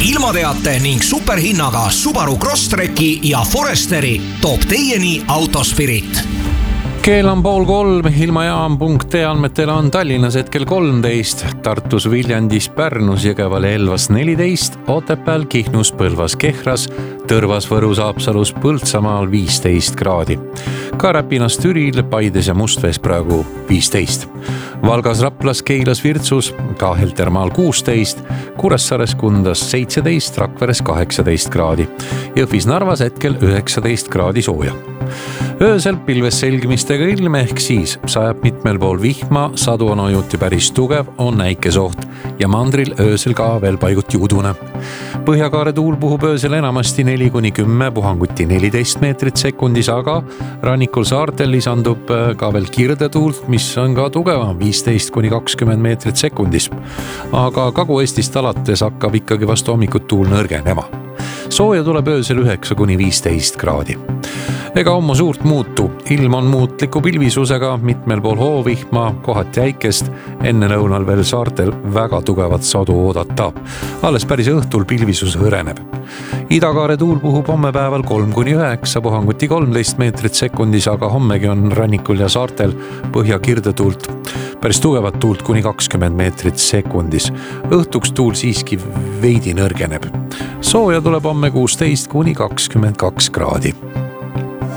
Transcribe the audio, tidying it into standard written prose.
ilmateate ning superhinnaga Subaru Crosstreki ja Foresteri toob teieni Autospirit. Kell on 2:30, ilmajaam.ee andmetel on Tallinnas hetkel 13, Tartus, Viljandis, Pärnus, Jõgeval, Elvas 14, Otepääl, Kihnus, Põlvas, Kehras, Tõrvas, Võrus, Haapsalus, Põltsamaal 15 kraadi. Ka Räpinas, Türil, Paides ja Mustvees praegu 15. Valgas, Raplas, Keilas, Virtsus, ka Heltermaal 16, Kuressaares, Kundas 17, Rakveres 18 kraadi. Jõhvis, Narvas hetkel 19 kraadi sooja. Öösel pilves selgimistega ilm ehk siis sajab mitmel pool vihma, sadu on ajuti päris tugev, on näikesoht ja mandril öösel ka veel paiguti udune. Põhjakaare tuul puhub öösel enamasti 4-10, puhanguti 14 meetrit sekundis, aga rannikul saartel lisandub ka veel kirdetuult, mis on ka tugevam 15-20 meetrit sekundis. Aga Kagu-Eestist alates hakkab ikkagi vastu hommikut tuul nõrgenema. Sooja tuleb öösel 9-15 kraadi. Ega hommu suurt muutu. Ilm on muutliku pilvisusega, mitmel pool hoovihma, kohati äikest, enne lõunal veel saartel väga tugevat sadu oodata. Alles päris õhtul pilvisus hõreneb. Idakaare tuul puhub homme päeval 3-9, puhanguti 13 meetrit sekundis, aga hommegi on rannikul ja saartel põhja kirdetuult päris tugevat tuult kuni 20 meetrit sekundis. Õhtuks tuul siiski veidi nõrgeneb. Sooja tuleb homme 16-22 kraadi.